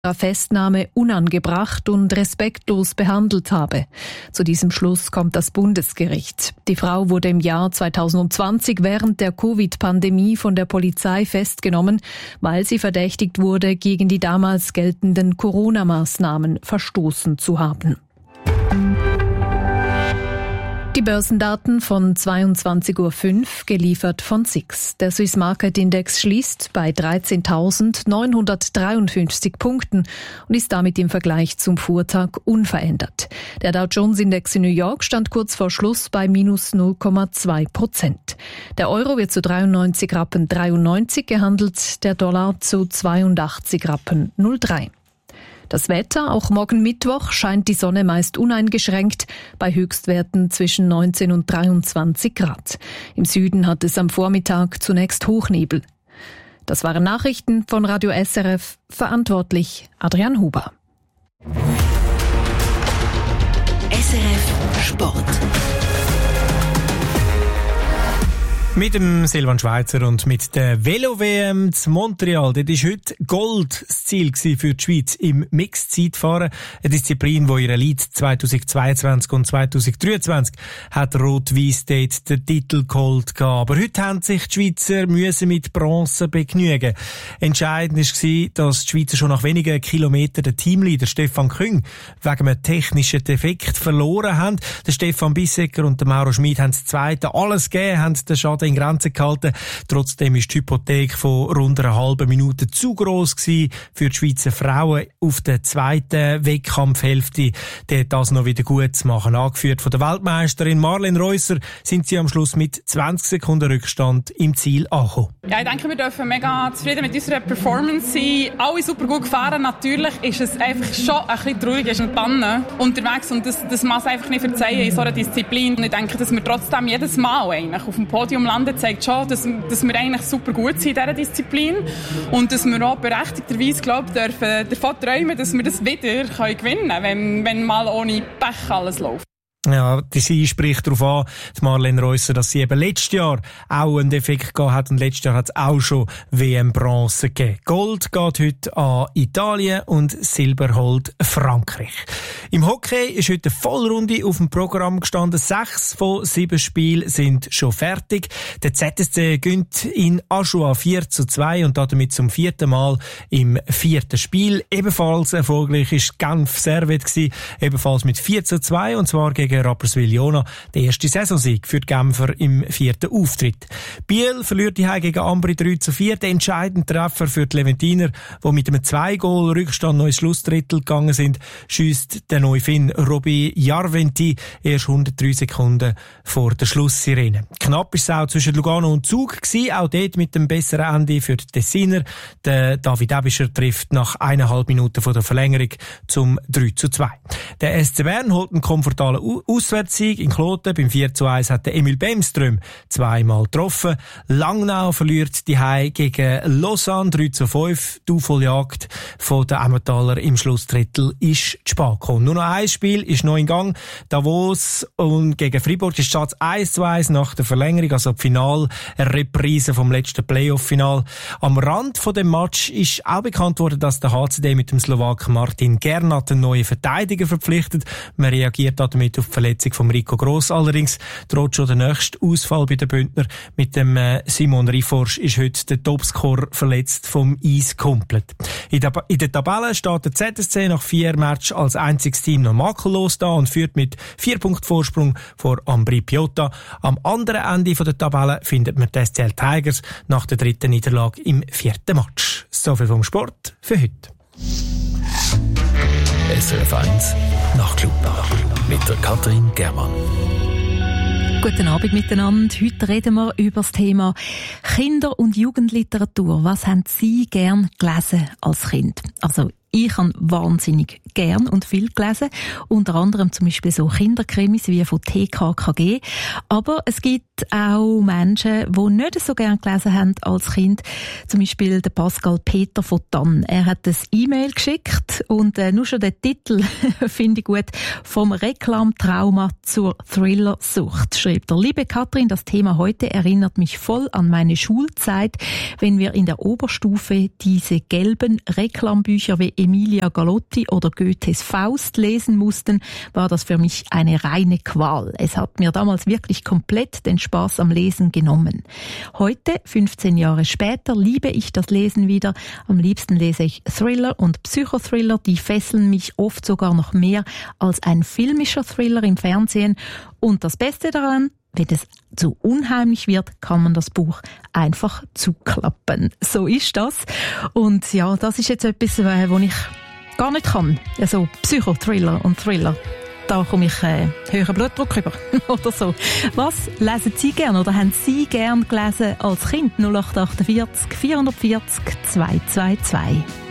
Festnahme unangebracht und respektlos behandelt habe. Zu diesem Schluss kommt das Bundesgericht. Die Frau wurde im Jahr 2020 während der Covid-Pandemie von der Polizei festgenommen, weil sie verdächtigt wurde, gegen die damals geltenden Corona-Maßnahmen verstoßen zu haben. Die Börsendaten von 22.05 Uhr, geliefert von SIX. Der Swiss Market Index schließt bei 13.953 Punkten und ist damit im Vergleich zum Vortag unverändert. Der Dow Jones Index in New York stand kurz vor Schluss bei minus 0,2%. Der Euro wird zu 93,93 Rappen gehandelt, der Dollar zu 82,03 Rappen. Das Wetter, auch morgen Mittwoch, scheint die Sonne meist uneingeschränkt, bei Höchstwerten zwischen 19 und 23 Grad. Im Süden hat es am Vormittag zunächst Hochnebel. Das waren Nachrichten von Radio SRF, verantwortlich Adrian Huber. SRF Sport. Mit dem Silvan Schweizer und mit der Velo-WM zu Montreal. Dort war heute Gold das Ziel für die Schweiz im Mixed-Zeitfahren. Eine Disziplin, die ihre Elite 2022 und 2023 hat Rot-Weiss dort den Titel geholt. Aber heute haben sich die Schweizer müssen mit Bronze begnügen. Entscheidend war, dass die Schweizer schon nach wenigen Kilometern den Teamleader Stefan Küng wegen einem technischen Defekt verloren haben. Der Stefan Bissecker und der Mauro Schmid haben das Zweite alles gegeben, haben den Schaden in Grenzen gehalten. Trotzdem ist die Hypothek von rund einer halben Minute zu gross gewesen für die Schweizer Frauen auf der zweiten Wettkampfhälfte, das noch wieder gut zu machen. Angeführt von der Weltmeisterin Marlene Reusser sind sie am Schluss mit 20 Sekunden Rückstand im Ziel angekommen. Ja, ich denke, wir dürfen mega zufrieden mit unserer Performance sein. Alle super gut gefahren. Natürlich ist es einfach schon ein bisschen traurig, ist eine Panne unterwegs und das muss einfach nicht verzeihen in so einer Disziplin. Und ich denke, dass wir trotzdem jedes Mal eigentlich auf dem Podium landen, zeigt schon, dass wir eigentlich super gut sind in dieser Disziplin und dass wir auch berechtigterweise, dürfen davon träumen, dass wir das wieder gewinnen können, wenn mal ohne Pech alles läuft. Ja, sie spricht darauf an, die Marlene Reusser, dass sie eben letztes Jahr auch einen Defekt gehabt hat und letztes Jahr hat es auch schon WM-Bronze gegeben. Gold geht heute an Italien und Silber holt Frankreich. Im Hockey ist heute eine Vollrunde auf dem Programm gestanden. 6 von 7 Spielen sind schon fertig. Der ZSC gewinnt in Ajoie 4:2 und damit zum 4. Mal im 4. Spiel. Ebenfalls erfolgreich ist Genf Servette gewesen, ebenfalls mit 4:2 und zwar gegen Rapperswil-Jona, der erste Saisonsieg für die Genfer im 4. Auftritt. Biel verliert die Heim gegen Ambri 3:4. Der entscheidende Treffer für die Leventiner, die mit einem 2-Goal-Rückstand noch ins Schlussdrittel gegangen sind, schiesst der Neufinn Robbie Jarventi erst 103 Sekunden vor der Schlusssirene. Knapp ist es auch zwischen Lugano und Zug gewesen, auch dort mit dem besseren Ende für die Tessiner. Der David Ebischer trifft nach 1,5 Minuten von der Verlängerung zum 3:2. Der SC Bern holt einen komfortablen Auswärtssieg in Kloten. Beim 4:1 hat der Emil Bemström zweimal getroffen. Langnau verliert die Heim gegen Lausanne 3:5. Die Aufholjagd von den Emmentaler im Schlussdrittel ist zu spät gekommen. Nur noch ein Spiel ist noch in Gang. Davos und gegen Fribourg ist Schatz 1:1 nach der Verlängerung, also die Finalreprise vom letzten Playoff-Final. Am Rand von dem Match ist auch bekannt worden, dass der HCD mit dem Slowaken Martin Gernat einen neuen Verteidiger verpflichtet. Man reagiert damit auf die Verletzung von Rico Gross. Allerdings droht schon der nächste Ausfall bei den Bündner. Mit dem Simon Riforsch ist heute der Topscorer verletzt vom Eis komplett. In der Tabelle steht der ZSC nach 4 Matches als einziges Team noch makellos da und führt mit 4 Punkten Vorsprung vor Ambri Piotta. Am anderen Ende der Tabelle findet man die SCL Tigers nach der 3. Niederlage im 4. Match. Soviel vom Sport für heute. SRF 1 Nachtclub mit der Katrin Germann. Guten Abend miteinander. Heute reden wir über das Thema Kinder- und Jugendliteratur. Was haben Sie gern gelesen als Kind? Also ich habe wahnsinnig gern und viel gelesen. Unter anderem zum Beispiel so Kinderkrimis wie von TKKG. Aber es gibt auch Menschen, die nicht so gern gelesen haben als Kind. Zum Beispiel der Pascal Peter von Tann. Er hat ein E-Mail geschickt und nur schon den Titel finde ich gut. Vom Reklamtrauma zur Thrillersucht, schreibt er. Liebe Katrin, das Thema heute erinnert mich voll an meine Schulzeit, wenn wir in der Oberstufe diese gelben Reklambücher wie Emilia Galotti oder Goethes Faust lesen mussten, war das für mich eine reine Qual. Es hat mir damals wirklich komplett den Spaß am Lesen genommen. Heute, 15 Jahre später, liebe ich das Lesen wieder. Am liebsten lese ich Thriller und Psychothriller. Die fesseln mich oft sogar noch mehr als ein filmischer Thriller im Fernsehen. Und das Beste daran, wenn es zu unheimlich wird, kann man das Buch einfach zuklappen. So ist das. Und ja, das ist jetzt etwas, was ich gar nicht kann. Also Psychothriller und Thriller. Da komme ich höheren Blutdruck über oder so. Was lesen Sie gern oder haben Sie gern gelesen als Kind? 0848 440 222.